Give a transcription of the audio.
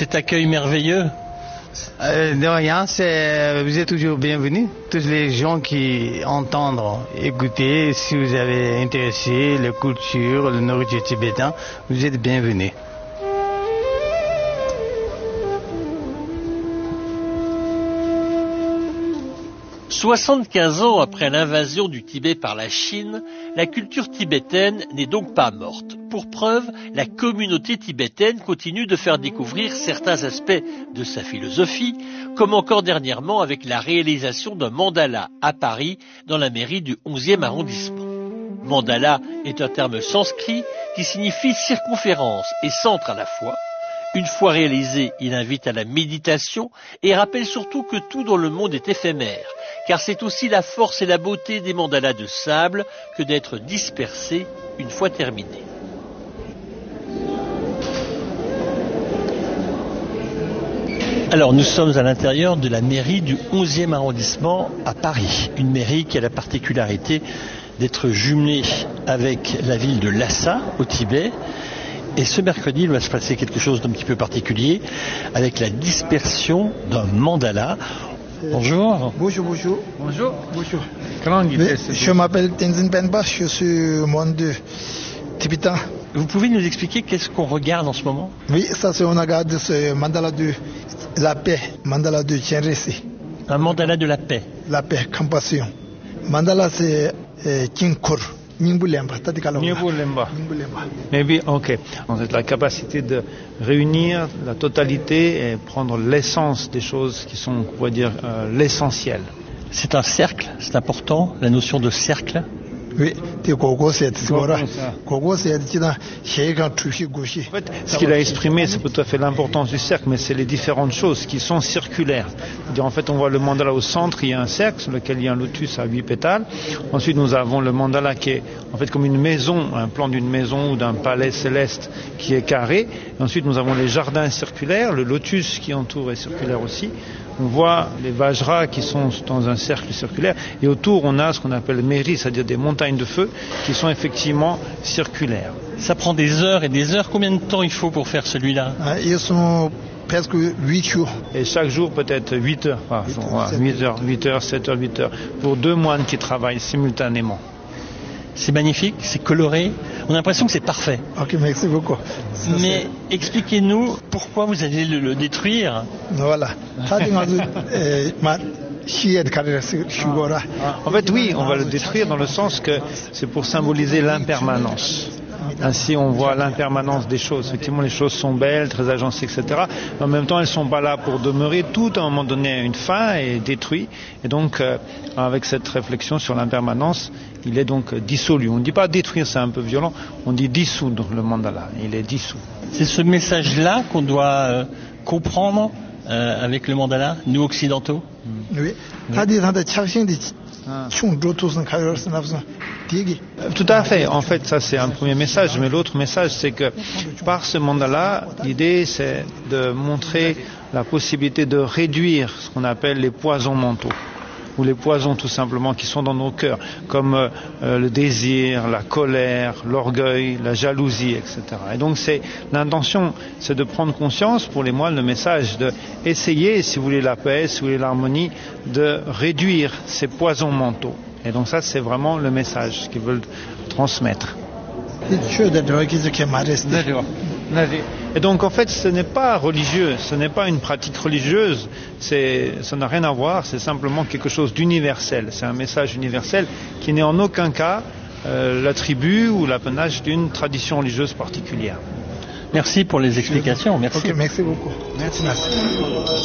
cet accueil merveilleux. De rien, vous êtes toujours bienvenus. Tous les gens qui entendent, écouter, si vous avez intéressé la culture, la nourriture tibétaine, vous êtes bienvenus. « 75 ans après l'invasion du Tibet par la Chine, la culture tibétaine n'est donc pas morte. Pour preuve, la communauté tibétaine continue de faire découvrir certains aspects de sa philosophie, comme encore dernièrement avec la réalisation d'un mandala à Paris, dans la mairie du 11e arrondissement. Mandala est un terme sanskrit qui signifie circonférence et centre à la fois. Une fois réalisé, il invite à la méditation et rappelle surtout que tout dans le monde est éphémère, car c'est aussi la force et la beauté des mandalas de sable que d'être dispersés une fois terminés. Alors nous sommes à l'intérieur de la mairie du 11e arrondissement à Paris, une mairie qui a la particularité d'être jumelée avec la ville de Lhasa au Tibet. Et ce mercredi, il va se passer quelque chose d'un petit peu particulier avec la dispersion d'un mandala. Bonjour. Bonjour, bonjour. Bonjour. Bonjour. Comment je m'appelle Tenzin Penpa, je suis monde tibétain. Vous pouvez nous expliquer qu'est-ce qu'on regarde en ce moment? Oui, ça c'est on regarde ce mandala de la paix, mandala de Chenresi. Un mandala de la paix. La paix, compassion. Mandala c'est Kinkur. Nyingbulemba. Mais oui, ok. En fait, la capacité de réunir la totalité et prendre l'essence des choses qui sont, on pourrait dire, l'essentiel. C'est un cercle, c'est important, la notion de cercle. Oui, en fait, ce qu'il a exprimé, c'est tout à fait l'importance du cercle, mais c'est les différentes choses qui sont circulaires. C'est-à-dire, en fait, on voit le mandala au centre, il y a un cercle sur lequel il y a un lotus à 8 pétales. Ensuite, nous avons le mandala qui est en fait comme une maison, un plan d'une maison ou d'un palais céleste qui est carré. Et ensuite, nous avons les jardins circulaires, le lotus qui entoure est circulaire aussi. On voit les vajras qui sont dans un cercle circulaire et autour on a ce qu'on appelle mairie, c'est-à-dire des montagnes de feu qui sont effectivement circulaires. Ça prend des heures et des heures. Combien de temps il faut pour faire celui-là? Ils sont presque 8 jours. Et chaque jour peut-être 8 heures par jour. 8 heures, 7 heures, 8 heures. Pour 2 moines qui travaillent simultanément. C'est magnifique, c'est coloré. On a l'impression que c'est parfait. Ok, merci beaucoup. Mais expliquez-nous pourquoi vous allez le détruire. Voilà. En fait, oui, on va le détruire dans le sens que c'est pour symboliser l'impermanence. Ainsi, on voit l'impermanence des choses. Effectivement, les choses sont belles, très agencées, etc. Mais en même temps, elles ne sont pas là pour demeurer. Tout, à un moment donné, a une fin et est détruit. Et donc, avec cette réflexion sur l'impermanence, il est donc dissolu. On ne dit pas détruire, c'est un peu violent. On dit dissoudre le mandala. Il est dissous. C'est ce message-là qu'on doit comprendre avec le mandala, nous occidentaux. Oui. Tout à fait. En fait, ça c'est un premier message, mais l'autre message c'est que par ce mandala, l'idée c'est de montrer la possibilité de réduire ce qu'on appelle les poisons mentaux, ou les poisons tout simplement qui sont dans nos cœurs, comme le désir, la colère, l'orgueil, la jalousie, etc. Et donc l'intention, c'est de prendre conscience pour les moines, le message de essayer, si vous voulez la paix, si vous voulez l'harmonie, de réduire ces poisons mentaux. Et donc ça, c'est vraiment le message qu'ils veulent transmettre. Et donc en fait, ce n'est pas religieux, ce n'est pas une pratique religieuse, ça n'a rien à voir, c'est simplement quelque chose d'universel. C'est un message universel qui n'est en aucun cas l'attribut ou l'apanage d'une tradition religieuse particulière. Merci pour les explications. Merci. Okay, merci beaucoup. Merci.